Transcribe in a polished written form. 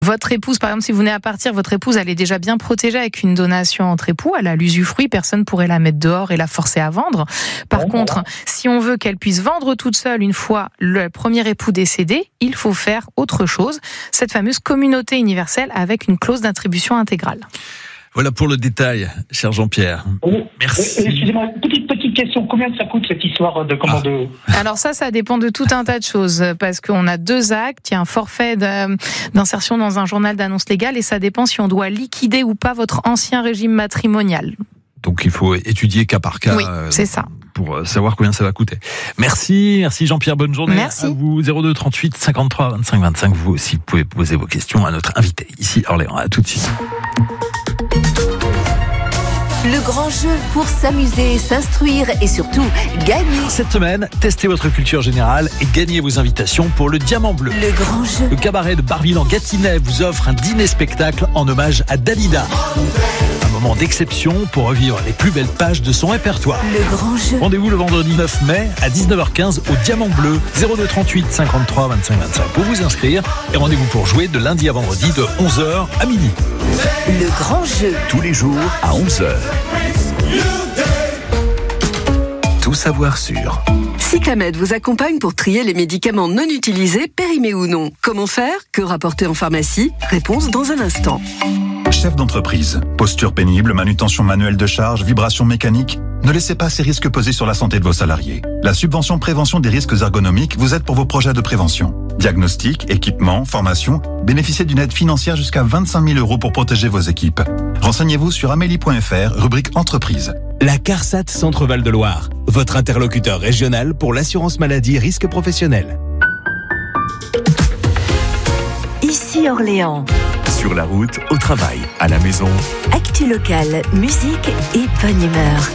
Votre épouse, par exemple, si vous venez à partir, votre épouse, elle est déjà bien protégée avec une donation entre époux. Elle a l'usufruit, personne pourrait la mettre dehors et la forcer à vendre. Par contre, si on veut qu'elle puisse vendre toute seule une fois le premier époux décédé, il faut faire autre chose. Cette fameuse communauté universelle avec une clause d'attribution intégrale. Voilà pour le détail, cher Jean-Pierre. Merci. Excusez-moi, petite question. Combien ça coûte cette histoire de commande Alors ça dépend de tout un tas de choses. Parce qu'on a 2 actes. Il y a un forfait d'insertion dans un journal d'annonce légale. Et ça dépend si on doit liquider ou pas votre ancien régime matrimonial. Donc il faut étudier cas par cas. Oui, c'est ça. Pour savoir combien ça va coûter. Merci Jean-Pierre, bonne journée. Merci. À vous, 02 38 53 25 25. Vous aussi pouvez poser vos questions à notre invité ici à Orléans. À tout de suite. Le grand jeu pour s'amuser, s'instruire et surtout gagner. Cette semaine, testez votre culture générale et gagnez vos invitations pour le Diamant Bleu. Le grand jeu. Le cabaret de Barville-en-Gâtinais vous offre un dîner-spectacle en hommage à Dalida. Un moment d'exception pour revivre les plus belles pages de son répertoire. Le grand jeu. Rendez-vous le vendredi 9 mai à 19h15 au Diamant Bleu, 02 38 53 25 25 pour vous inscrire et rendez-vous pour jouer de lundi à vendredi de 11h à midi. Le grand jeu. Tous les jours à 11h. Tout savoir sur. Cyclamed vous accompagne pour trier les médicaments non utilisés, périmés ou non. Comment faire? Que rapporter en pharmacie? Réponse dans un instant. Chef d'entreprise, posture pénible, manutention manuelle de charge, vibration mécanique. Ne laissez pas ces risques peser sur la santé de vos salariés. La subvention prévention des risques ergonomiques vous aide pour vos projets de prévention. Diagnostic, équipement, formation, bénéficiez d'une aide financière jusqu'à 25 000 € pour protéger vos équipes. Renseignez-vous sur amélie.fr, rubrique entreprise. La CARSAT Centre-Val de Loire, votre interlocuteur régional pour l'assurance maladie risque professionnel. Ici Orléans. Sur la route, au travail, à la maison. Actu locale, musique et bonne humeur.